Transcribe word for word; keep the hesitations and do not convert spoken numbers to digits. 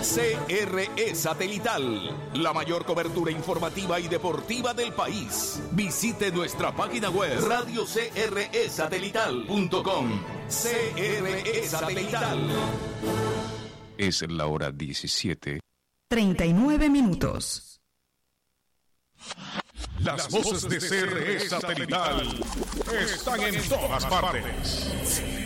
C R E Satelital, la mayor cobertura informativa y deportiva del país. Visite nuestra página web radio c r e satelital punto com. C R E Satelital. Es la hora diecisiete. treinta y nueve minutos. Las voces de C R E Satelital están en todas partes.